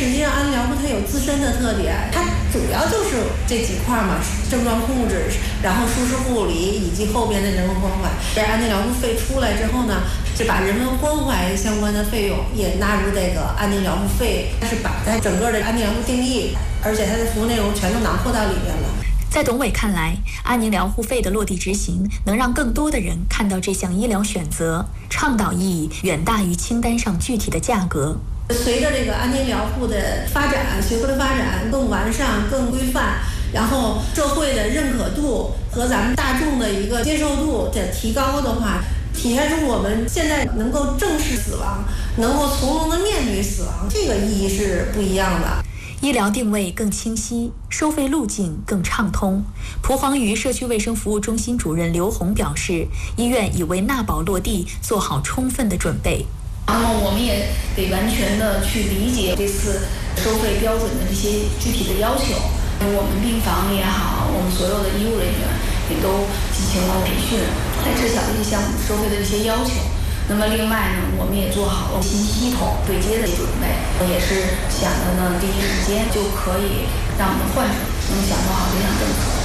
实际上安利疗护它有自身的特点，它主要就是这几块嘛，症状控制，然后舒适护理以及后边的人文关怀。而安利疗护费出来之后呢，就把人文关怀相关的费用也纳入这个安利疗护费，它是把它整个的安利疗护定义，而且它的服务内容全都囊括到里边了。 在董伟看来，安宁疗护费的落地执行能让更多的人看到这项医疗选择，倡导意义远大于清单上具体的价格。 随着这个安宁疗护的发展，学科的发展更完善、更规范，然后社会的认可度和咱们大众的一个接受度的提高的话，体现出我们现在能够正视死亡，能够从容的面对死亡，这个意义是不一样的。 医疗定位更清晰，收费路径更畅通。蒲黄榆社区卫生服务中心主任刘红表示，医院已为纳保落地做好充分的准备。 然后我们也得完全的去理解这次收费标准的这些具体的要求。我们病房也好，我们所有的医务人员也都进行了培训，来知晓这些项目收费的这些要求。那么另外呢，我们也做好了信息系统对接的准备，也是想着呢第一时间就可以让我们的患者能享受好这项政策。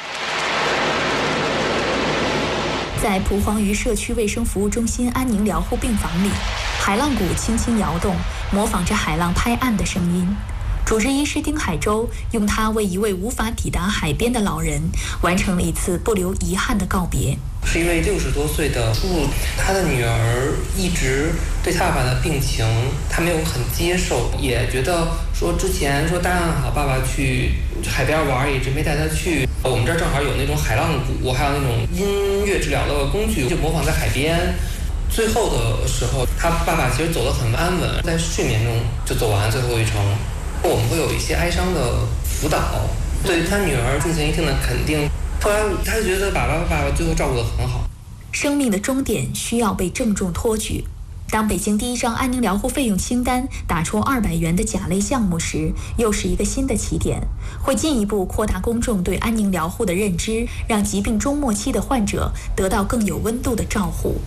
在蒲黄榆社区卫生服务中心安宁疗护病房里，海浪鼓轻轻摇动，模仿着海浪拍岸的声音。主治医师丁海洲用它为一位无法抵达海边的老人完成了一次不留遗憾的告别。 是一位60多岁的叔叔，他的女儿一直对他爸爸的病情他没有很接受，也觉得说之前说答应好爸爸去海边玩，一直没带他去。我们这儿正好有那种海浪鼓，还有那种音乐治疗的工具，就模仿在海边。最后的时候，他爸爸其实走得很安稳，在睡眠中就走完最后一程。我们会有一些哀伤的辅导，对他女儿进行一定的肯定。后来他就觉得爸爸最后照顾得很好。 生命的终点需要被郑重托举。当北京第一张安宁疗护费用清单打出200元的甲类项目时，又是一个新的起点，会进一步扩大公众对安宁疗护的认知，让疾病中末期的患者得到更有温度的照护。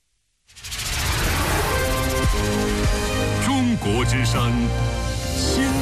中国之声，新